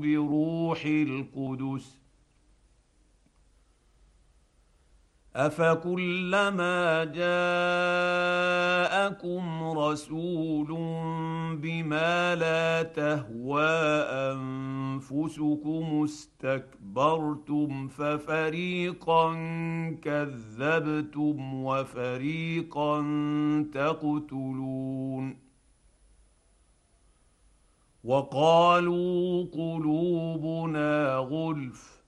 بروح القدس افكلما جاءكم رسول بما لا تهوى انفسكم استكبرتم ففريقا كذبتم وفريقا تقتلون وقالوا قلوبنا غلف